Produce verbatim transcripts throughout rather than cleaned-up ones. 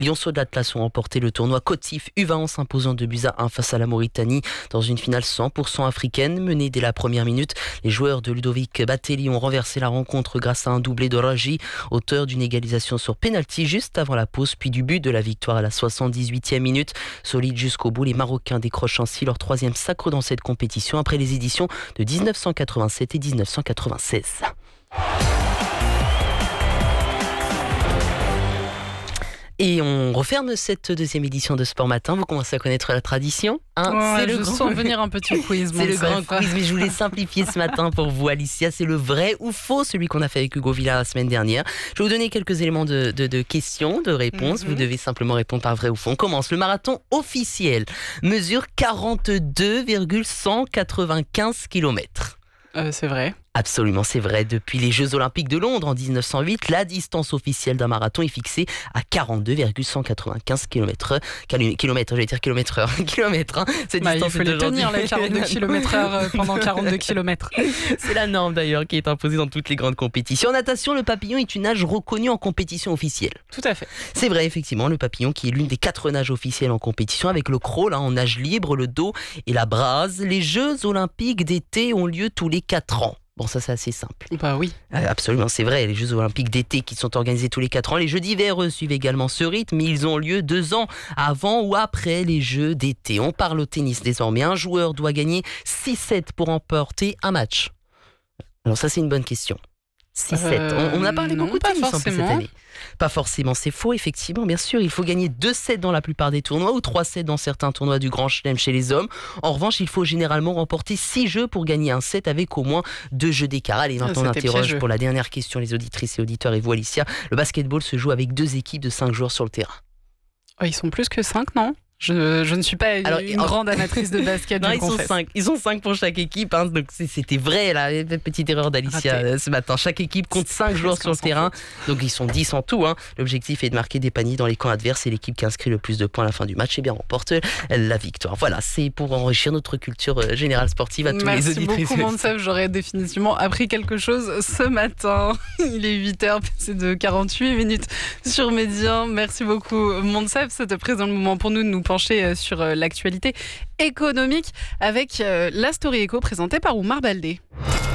Lionceaux de l'Atlas ont remporté le tournoi Cotif U vingt en s'imposant deux buts à un face à la Mauritanie dans une finale cent pour cent africaine menée dès la première minute. Les joueurs de Ludovic Batelli ont renversé la rencontre grâce à un doublé de Raji, auteur d'une égalisation sur pénalty juste avant la pause, puis du but de la victoire à la soixante-dix-huitième minute. Solide jusqu'au bout, les Marocains décrochent ainsi leur troisième sacre dans cette compétition après les éditions de dix-neuf cent quatre-vingt-sept et dix-neuf cent quatre-vingt-seize. Et on referme cette deuxième édition de Sport Matin. Vous commencez à connaître la tradition, hein? Ouais, C'est le je grand... sens venir un petit quiz. C'est le grand quiz, mais je voulais simplifier ce matin pour vous, Alicia. C'est le vrai ou faux, celui qu'on a fait avec Hugo Villa la semaine dernière. Je vais vous donner quelques éléments de, de, de questions, de réponses. Mm-hmm. Vous devez simplement répondre par vrai ou faux. On commence. Le marathon officiel mesure quarante-deux virgule cent quatre-vingt-quinze kilomètres. Euh, c'est vrai. Absolument, c'est vrai. Depuis les Jeux Olympiques de Londres en dix-neuf cent huit, la distance officielle d'un marathon est fixée à quarante-deux virgule cent quatre-vingt-quinze kilomètres. Kilomètres, j'allais dire kilomètres heure. Kilomètres, hein. Cette bah, distance il faut les tenir, les quarante-deux kilomètres heure pendant quarante-deux kilomètres. C'est la norme d'ailleurs qui est imposée dans toutes les grandes compétitions. En natation, le papillon est une nage reconnue en compétition officielle. Tout à fait. C'est vrai, effectivement, le papillon qui est l'une des quatre nages officielles en compétition avec le crawl, hein, en nage libre, le dos et la brase. Les Jeux Olympiques d'été ont lieu tous les quatre ans. Bon, ça c'est assez simple. Bah oui. Euh, absolument, c'est vrai. Les Jeux Olympiques d'été qui sont organisés tous les quatre ans. Les Jeux d'hiver, eux, suivent également ce rythme. Mais ils ont lieu deux ans avant ou après les Jeux d'été. On parle au tennis désormais. Un joueur doit gagner six sets pour remporter un match. Alors ça, c'est une bonne question. six sept. Euh, on, on a parlé non, beaucoup de tennis en plus cette année. Pas forcément, c'est faux, effectivement, bien sûr. Il faut gagner deux sets dans la plupart des tournois ou trois sets dans certains tournois du Grand Chelem chez les hommes. En revanche, il faut généralement remporter six jeux pour gagner un set avec au moins deux jeux d'écart. Allez, maintenant, ah, on interroge pour la dernière question les auditrices et auditeurs et vous, Alicia. Le basketball se joue avec deux équipes de cinq joueurs sur le terrain. Oh, ils sont plus que cinq, non ? Je, je ne suis pas une, Alors, une en... grande amatrice de basket, non, je ils confesse. sont cinq. Ils sont cinq pour chaque équipe, hein, donc c'était vrai, là, petite erreur d'Alicia Raté. Ce matin. Chaque équipe compte cinq joueurs sur le terrain, donc ils sont dix en tout. Hein. L'objectif est de marquer des paniers dans les camps adverses et l'équipe qui inscrit le plus de points à la fin du match, eh bien, remporte la victoire. Voilà, c'est pour enrichir notre culture générale sportive à tous Merci les auditrices. Merci beaucoup, Monsef. J'aurais définitivement appris quelque chose ce matin. Il est huit heures, c'est de quarante-huit minutes sur Média. Merci beaucoup, Monsef. C'était présent le moment pour nous de nous pencher sur l'actualité économique avec euh, la Story Eco présentée par Oumar Baldé.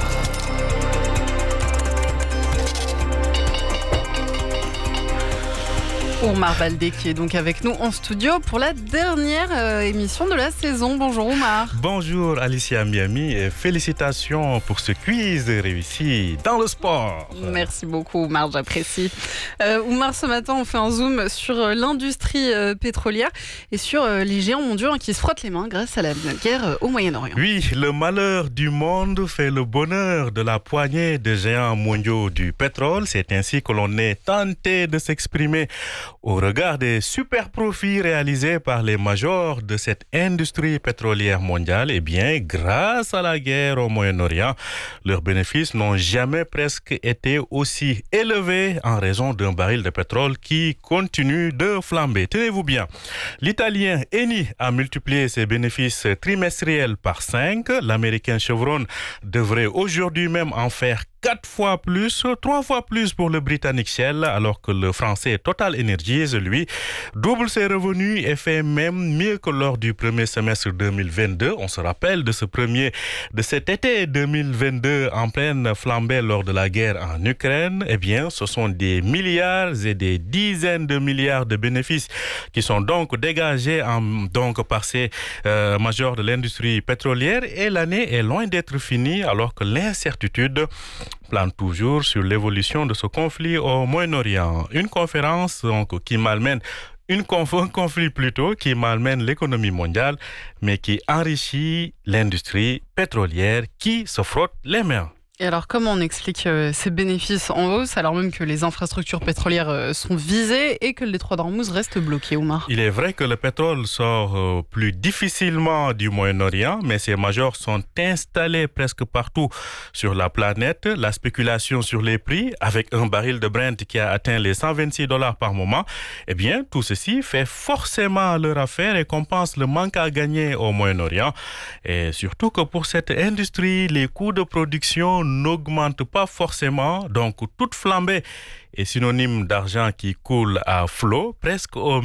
Oumar Baldé qui est donc avec nous en studio pour la dernière euh, émission de la saison. Bonjour Oumar. Bonjour Alicia Miami et félicitations pour ce quiz réussi dans le sport. Merci beaucoup Oumar, j'apprécie. Euh, Oumar, ce matin on fait un zoom sur l'industrie euh, pétrolière et sur euh, les géants mondiaux hein, qui se frottent les mains grâce à la guerre euh, au Moyen-Orient. Oui, le malheur du monde fait le bonheur de la poignée de géants mondiaux du pétrole. C'est ainsi que l'on est tenté de s'exprimer au regard des super profits réalisés par les majors de cette industrie pétrolière mondiale. Eh bien, grâce à la guerre au Moyen-Orient, leurs bénéfices n'ont jamais presque été aussi élevés en raison d'un baril de pétrole qui continue de flamber. Tenez-vous bien, l'Italien Eni a multiplié ses bénéfices trimestriels par cinq. L'Américain Chevron devrait aujourd'hui même en faire quatre fois plus, trois fois plus pour le Britannique Shell, alors que le Français Total Energies, lui, double ses revenus et fait même mieux que lors du premier semestre deux mille vingt-deux. On se rappelle de ce premier, de cet été deux mille vingt-deux en pleine flambée lors de la guerre en Ukraine. Eh bien, ce sont des milliards et des dizaines de milliards de bénéfices qui sont donc dégagés en, donc par ces euh, majors de l'industrie pétrolière et l'année est loin d'être finie alors que l'incertitude plane toujours sur l'évolution de ce conflit au Moyen-Orient. Une conférence donc, qui malmène, une conf, un conflit plutôt qui malmène l'économie mondiale, mais qui enrichit l'industrie pétrolière qui se frotte les mains. Et alors, comment on explique euh, ces bénéfices en hausse, alors même que les infrastructures pétrolières euh, sont visées et que le détroit d'Ormuz reste bloqué, Oumar ? Il est vrai que le pétrole sort euh, plus difficilement du Moyen-Orient, mais ces majors sont installés presque partout sur la planète. La spéculation sur les prix, avec un baril de Brent qui a atteint les cent vingt-six dollars par moment, eh bien, tout ceci fait forcément leur affaire et compense le manque à gagner au Moyen-Orient. Et surtout que pour cette industrie, les coûts de production n'augmente pas forcément, donc toute flambée est synonyme d'argent qui coule à flot, presque au